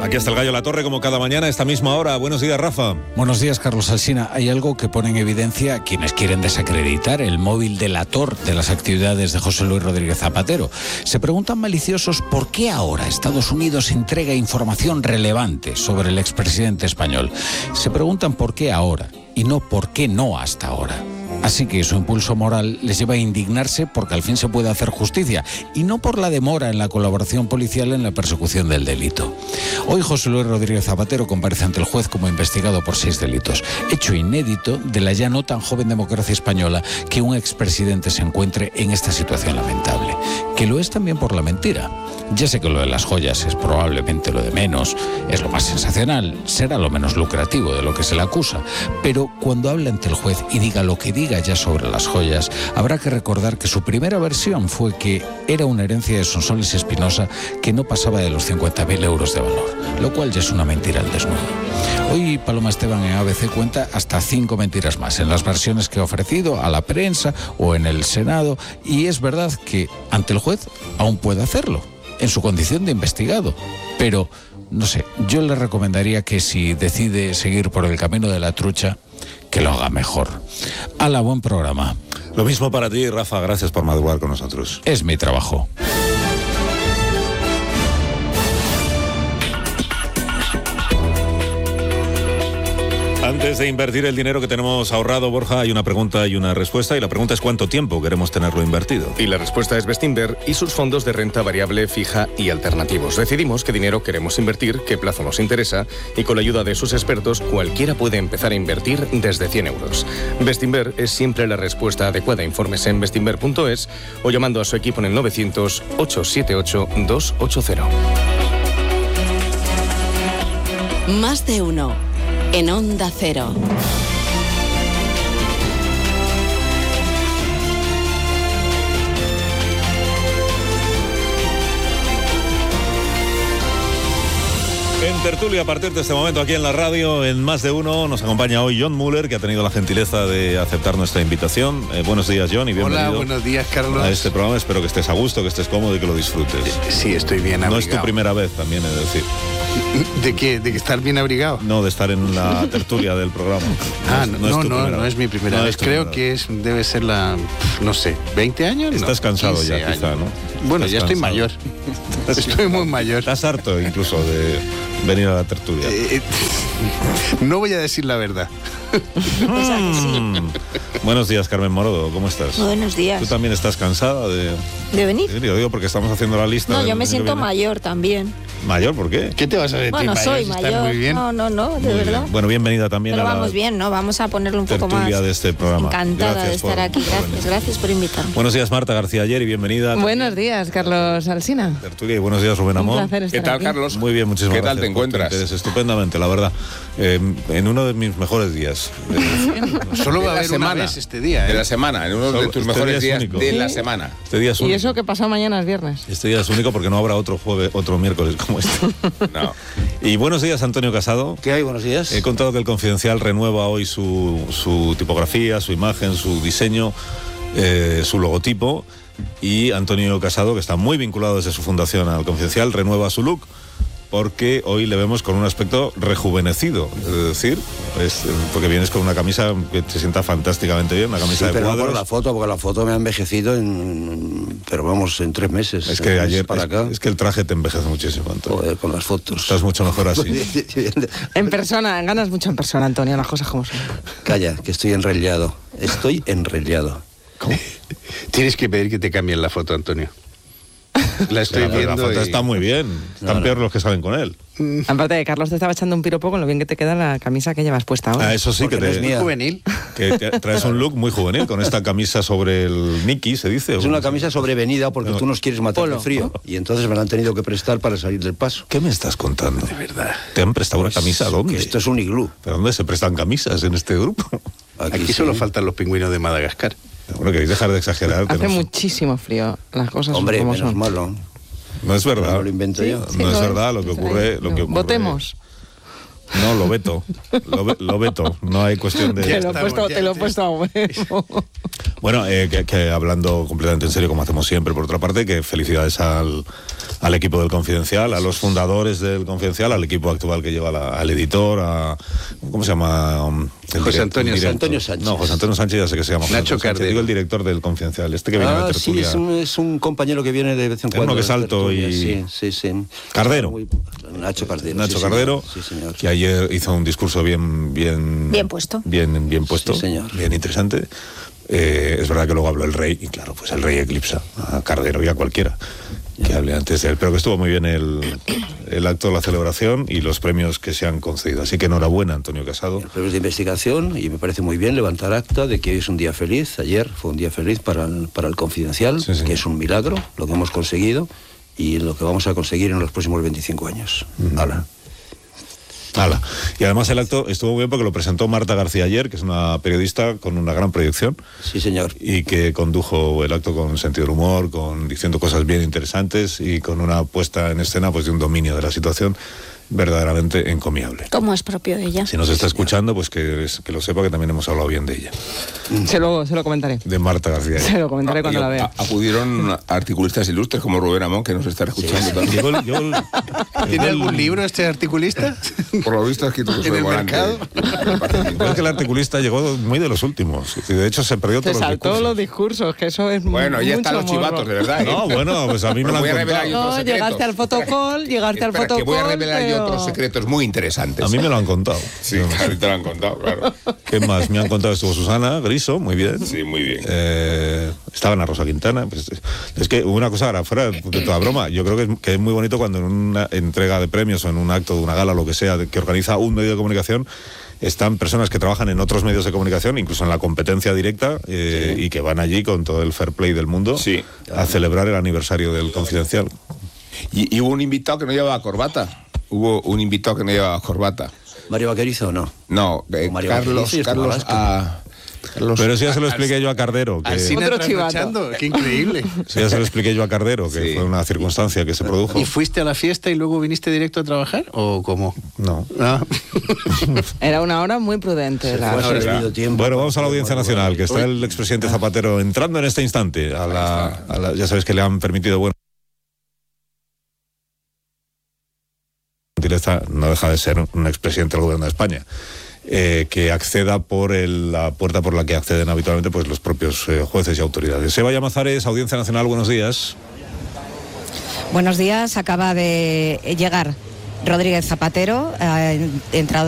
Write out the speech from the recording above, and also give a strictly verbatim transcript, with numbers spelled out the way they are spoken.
Aquí está el Gallo La Torre, como cada mañana a esta misma hora. Buenos días, Rafa. Buenos días, Carlos Alsina. Hay algo que pone en evidencia quienes quieren desacreditar el móvil delator de las actividades de José Luis Rodríguez Zapatero. Se preguntan maliciosos por qué ahora Estados Unidos entrega información relevante sobre el expresidente español. Se preguntan por qué ahora y no por qué no hasta ahora. Así que su impulso moral les lleva a indignarse porque al fin se puede hacer justicia y no por la demora en la colaboración policial en la persecución del delito. Hoy José Luis Rodríguez Zapatero comparece ante el juez como investigado por seis delitos, hecho inédito de la ya no tan joven democracia española que un expresidente se encuentre en esta situación lamentable, que lo es también por la mentira. Ya sé que lo de las joyas es probablemente lo de menos, es lo más sensacional, será lo menos lucrativo de lo que se le acusa, pero cuando habla ante el juez y diga lo que diga ya sobre las joyas, habrá que recordar que su primera versión fue que era una herencia de Sonsoles Espinosa que no pasaba de los cincuenta mil euros de valor, lo cual ya es una mentira al desnudo. Hoy Paloma Esteban en A B C cuenta hasta cinco mentiras más en las versiones que ha ofrecido a la prensa o en el Senado, y es verdad que ante el juez aún puede hacerlo en su condición de investigado, pero no sé, yo le recomendaría que si decide seguir por el camino de la trucha, que lo haga mejor. Hala, buen programa. Lo mismo para ti, Rafa, gracias por madrugar con nosotros. Es mi trabajo. Antes de invertir el dinero que tenemos ahorrado, Borja, hay una pregunta y una respuesta, y la pregunta es ¿cuánto tiempo queremos tenerlo invertido? Y la respuesta es Bestinver y sus fondos de renta variable, fija y alternativos. Decidimos qué dinero queremos invertir, qué plazo nos interesa, y con la ayuda de sus expertos, cualquiera puede empezar a invertir desde cien euros. Bestinver es siempre la respuesta adecuada. Infórmese en bestinver punto es o llamando a su equipo en el novecientos, ochocientos setenta y ocho, doscientos ochenta. Más de uno. En Onda Cero. En tertulia, a partir de este momento aquí en la radio, en Más de Uno, nos acompaña hoy John Muller, que ha tenido la gentileza de aceptar nuestra invitación. Eh, buenos días, John, y bienvenido. Hola, buenos días, Carlos. A este programa. Espero que estés a gusto, que estés cómodo y que lo disfrutes. Sí, estoy bien abrigado. No es tu primera vez, también he de decir. ¿De qué? ¿De que estar bien abrigado? No, de estar en la tertulia del programa. Ah, no, no, no, no, no es mi primera no vez. Creo que es, debe ser la, no sé, ¿veinte años? Estás no, cansado ya, años. quizá, ¿no? Bueno, Estás ya estoy cansado. mayor. Estoy muy mayor. Estás harto incluso de venir a la tertulia. Eh, no voy a decir la verdad. Mm. Buenos días, Carmen Morodo, ¿cómo estás? Buenos días. ¿Tú también estás cansada de, ¿De venir? de Yo digo porque estamos haciendo la lista. No, del yo me año que siento viene. mayor también. ¿Mayor? ¿Por qué? ¿Qué te vas a decir? Bueno, soy Estás mayor. muy bien. No, no, no, de Muy verdad. bien. Bueno, bienvenida también Pero a la vamos bien, ¿no? Vamos a ponerlo un poco tertulia más. de este programa. Encantada Gracias de estar por- aquí. por Gracias, venir. gracias por invitarme. Buenos días, Marta García Ayer, y bienvenida. Buenos también. días, Carlos Alsina. Tertulia, y buenos días, Rubén Un Amón. placer estar ¿Qué tal, aquí. Carlos? Muy bien, muchísimas ¿Qué gracias. tal te por tu encuentras? interés. Estupendamente, la verdad. Eh, en uno de mis mejores días. Solo va a De la haber una semana. vez este día, De ¿eh? la semana, en uno Solo- de tus este mejores día es días único. de la Sí. semana. Este día es Y único. eso que pasado mañana es viernes. Este día es único porque no habrá otro jueves, otro miércoles como este. No. Y buenos días, Antonio Casado. ¿Qué hay? Buenos días. He contado que el Confidencial renueva hoy su, su tipografía, su imagen, su diseño, eh, su logotipo, y Antonio Casado, que está muy vinculado desde su fundación al Confidencial, renueva su look porque hoy le vemos con un aspecto rejuvenecido, es decir, es, porque vienes con una camisa que te sienta fantásticamente bien, una camisa Sí, de pero no cuadros. por la foto, porque la foto me ha envejecido en, pero vamos, en tres meses. Es que Tres ayer, meses para es, acá. es que el traje te envejece muchísimo, Antonio. Joder, con las fotos. Estás mucho mejor así. En persona, ganas mucho en persona, Antonio, las cosas como son. Calla, que estoy enrellado. Estoy enrellado. Tienes que pedir que te cambien la foto, Antonio. La estoy La, la viendo foto y- está muy bien. Están No, no. peor los que salen con él. Aparte de Carlos te estaba echando un piropo con lo bien que te queda la camisa que llevas puesta ahora. Ah, eso sí Porque que no es te, mía. juvenil. que te- traes un look muy juvenil con esta camisa sobre el Nicky, se dice. Es una camisa sobrevenida porque No. tú nos quieres matar Polo. de frío. Y entonces me la han tenido que prestar para salir del paso. ¿Qué me estás contando? De verdad. ¿Te han prestado Pues, una camisa? ¿Dónde? que esto es un iglú. ¿Pero dónde se prestan camisas en este grupo? Aquí sí. solo faltan los pingüinos de Madagascar. Bueno, queréis dejar de exagerar. que Hace no, muchísimo frío, las cosas Hombre, son como menos son. malo. no es verdad. No lo invento yo. no es verdad lo que ocurre. Lo que ocurre Votemos. No, lo veto. Lo, ve- lo veto. No hay cuestión de... Te lo he puesto, te lo he puesto a huevo. Bueno, eh, que, que hablando completamente en serio, como hacemos siempre, por otra parte, que felicidades al, al equipo del Confidencial, a los fundadores del Confidencial, al equipo actual que lleva la- al editor, a... ¿Cómo se llama? Um, el José direct- Antonio director. Antonio Sánchez. No, José Antonio Sánchez ya sé que se llama. José Nacho Antonio Sánchez. Cardero. Digo el director del Confidencial, este que viene a la Ah, sí, tertulia. es un, es un compañero que viene de vez en Es cuando. uno que es a la alto tertulia, y- Sí, sí, sí. Cardero. Muy- Nacho Cardero. Nacho sí, Cardero, señor. Sí, señor. que ayer hizo un discurso bien... Bien, Bien puesto. Bien, bien puesto, Sí, señor. bien interesante. Eh, es verdad que luego habló el rey, y claro, pues el rey eclipsa a Cardero y a cualquiera que hable antes de él. Pero que estuvo muy bien el, el acto, la celebración y los premios que se han concedido. Así que enhorabuena, Antonio Casado. Premios de investigación, y me parece muy bien levantar acta de que hoy es un día feliz. Ayer fue un día feliz para el, para el Confidencial, Sí, señor. que es un milagro lo que hemos conseguido y lo que vamos a conseguir en los próximos veinticinco años. Hala. Hala. Y además el acto estuvo muy bien porque lo presentó Marta García ayer, que es una periodista con una gran proyección Sí, señor. y que condujo el acto con sentido del humor, con diciendo cosas bien interesantes y con una puesta en escena pues de un dominio de la situación verdaderamente encomiable. Como es propio de ella. Si nos está escuchando, pues que, que lo sepa que también hemos hablado bien de ella. Se lo, se lo comentaré. De Marta García. Se lo comentaré cuando la vea. A- Acudieron articulistas ilustres como Rubén Amón, que nos está escuchando también. Llegó el- llegó el- ¿Tiene llegó el- algún libro este articulista? Por lo visto ha escrito ¿En sobre el Morante. mercado? Es que el articulista llegó muy de los últimos. Y de hecho se perdió Se todos los saltó discursos. los discursos, que eso es Bueno, ya mucho están los morbo. chivatos, de verdad. ¿eh? No, bueno, pues a mí me lo Pero han voy a revelar contado. yo otros No, secretos. llegaste al fotocall, llegaste al Espera, fotocall. que voy a revelar yo pero- otros secretos muy interesantes. A mí me lo han contado. Sí, claro, te lo han contado, claro. ¿Qué más? Me han contado, estuvo Susana Griso, muy bien. Sí, muy bien. Eh, estaba Ana Rosa Quintana. Pues, es que una cosa, ahora fuera de toda broma, yo creo que es, que es muy bonito cuando en una entrega de premios o en un acto de una gala, lo que sea, de- que organiza un medio de comunicación, están personas que trabajan en otros medios de comunicación, incluso en la competencia directa, eh, y que van allí con todo el fair play del mundo Sí. a celebrar el aniversario del Confidencial. Y, y hubo un invitado que no llevaba corbata. Hubo un invitado que no llevaba corbata. ¿Mario Vaquerizo o no? No, eh, O Mario Carlos, Vaquerizo y Carlos, Velasco. a, Carlos Pero eso ya se lo a- expliqué yo a Cardero. Que, Así Otro chivato. trasnochando, qué increíble. eso ya se lo expliqué yo a Cardero, que Sí. fue una circunstancia que se produjo. ¿Y fuiste a la fiesta y luego viniste directo a trabajar? ¿O cómo? No. Ah. Era una hora muy prudente. Se la- fue a ser debido tiempo. Bueno, vamos a la Audiencia Nacional, que está el expresidente Zapatero entrando en este instante. A la, a la- ya sabéis que le han permitido, bueno, gentileza, no deja de ser un expresidente del gobierno de España, eh, que acceda por el- la puerta por la que acceden habitualmente pues los propios eh, jueces y autoridades. Seba Llamazares, Audiencia Nacional, buenos días. Buenos días, acaba de llegar Rodríguez Zapatero, ha entrado